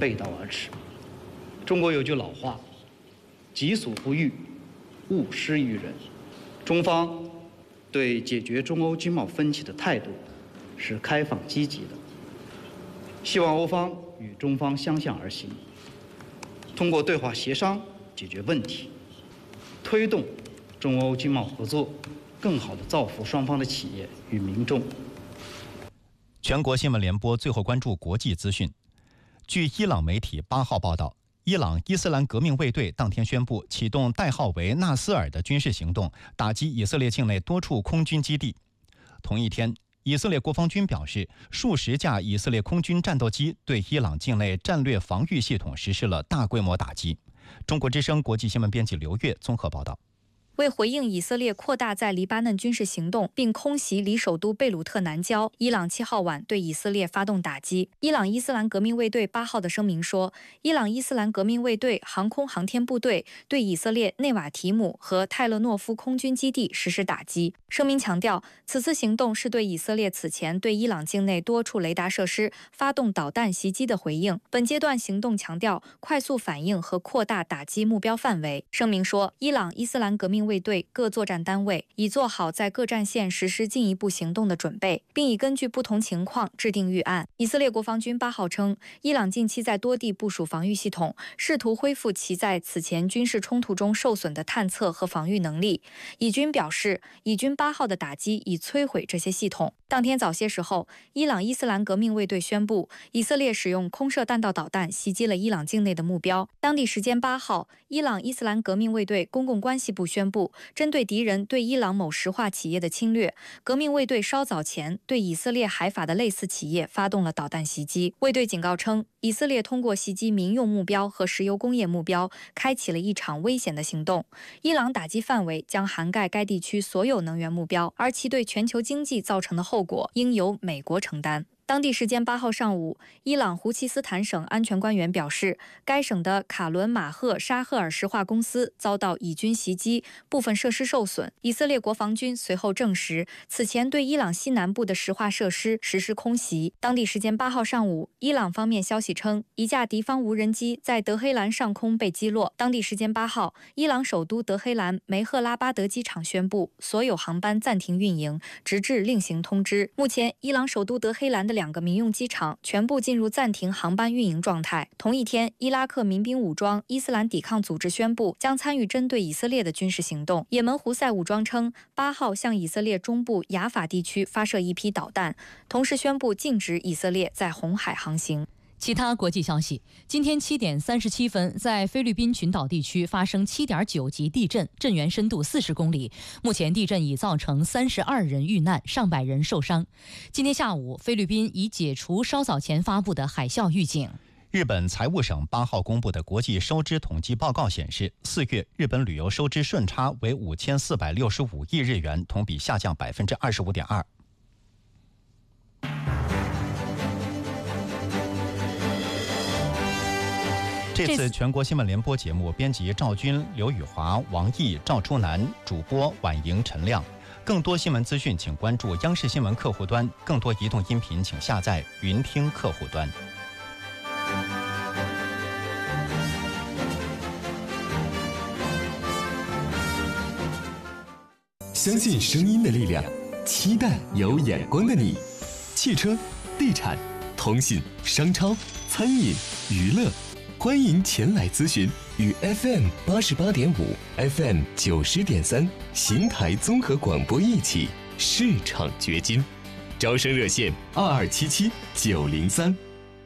背道而驰。中国有句老话：“己所不欲，勿施于人。”中方对解决中欧经贸分歧的态度是开放积极的，希望欧方与中方相向而行，通过对话协商解决问题，推动中欧经贸合作更好地造福双方的企业与民众。 全国新闻联播最后关注国际资讯。据伊朗媒体8号报道，伊朗伊斯兰革命卫队当天宣布启动代号为纳斯尔的军事行动，打击以色列境内多处空军基地。同一天，以色列国防军表示，数十架以色列空军战斗机对伊朗境内战略防御系统实施了大规模打击。中国之声国际新闻编辑刘越综合报道。 为回应以色列扩大在黎巴嫩军事行动，并空袭离首都贝鲁特南郊，伊朗7号晚对以色列发动打击。伊朗伊斯兰革命卫队8号的声明说，伊朗伊斯兰革命卫队航空航天部队对以色列内瓦提姆和泰勒诺夫空军基地实施打击。声明强调，此次行动是对以色列此前对伊朗境内多处雷达设施发动导弹袭击的回应。本阶段行动强调快速反应和扩大打击目标范围。声明说，伊朗伊斯兰革命卫队各作战单位已做好在各战线实施进一步行动的准备，并已根据不同情况制定预案。以色列国防军8号称，伊朗近期在多地部署防御系统，试图恢复其在此前军事冲突中受损的探测和防御能力。以军表示，以军8号的打击已摧毁这些系统。当天早些时候，伊朗伊斯兰革命卫队宣布，以色列使用空射弹道导弹袭击了伊朗境内的目标。当地时间8号，伊朗伊斯兰革命卫队公共关系部宣布，针对敌人对伊朗某石化企业的侵略，革命卫队稍早前对以色列海法的类似企业发动了导弹袭击。卫队警告称，以色列通过袭击民用目标和石油工业目标，开启了一场危险的行动。伊朗打击范围将涵盖该地区所有能源目标，而其对全球经济造成的后果应由美国承担。当地时间8号上午，伊朗胡奇斯坦省安全官员表示，该省的卡伦马赫沙赫尔石化公司遭到以军袭击，部分设施受损。以色列国防军随后证实，此前对伊朗西南部的石化设施实施空袭。当地时间8号上午，伊朗方面消息称，一架敌方无人机在德黑兰上空被击落。当地时间8号，伊朗首都德黑兰梅赫拉巴德机场宣布，所有航班暂停运营，直至另行通知。目前，伊朗首都德黑兰的2个民用机场全部进入暂停航班运营状态。同一天，伊拉克民兵武装伊斯兰抵抗组织宣布将参与针对以色列的军事行动。也门胡塞武装称，8号向以色列中部雅法地区发射一批导弹，同时宣布禁止以色列在红海航行。 其他国际消息，今天7点37分，在菲律宾群岛地区发生7.9级地震，震源深度40公里。目前地震已造成32人遇难，上百人受伤。今天下午，菲律宾已解除稍早前发布的海啸预警。 日本财务省8号公布的国际收支统计报告显示，4月日本旅游收支顺差为5465亿日元，同比下降25.2%。这次全国新闻联播节目，编辑赵军、刘宇华、王毅、赵初南，主播婉莹、陈亮。更多新闻资讯，请关注央视新闻客户端；更多移动音频，请下载云听客户端。 相信声音的力量，期待有眼光的你。汽车、地产、通信、商超、餐饮、娱乐。欢迎前来咨询，与 FM 88.5、FM 90.3邢台综合广播一起市场掘金，招生热线2277-903。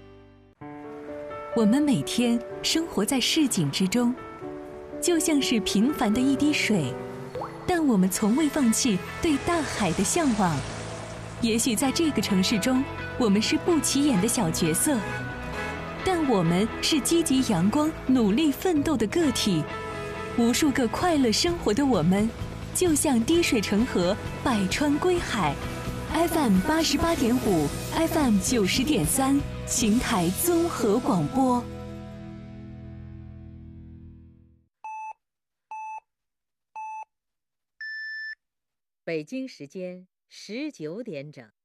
我们每天生活在市井之中，就像是平凡的一滴水，但我们从未放弃对大海的向往。也许在这个城市中，我们是不起眼的小角色，但我们是积极阳光、努力奋斗的个体。无数个快乐生活的我们，就像滴水成河，百川归海。FM 88.5、FM 90.3，邢台综合广播。 北京时间19点整。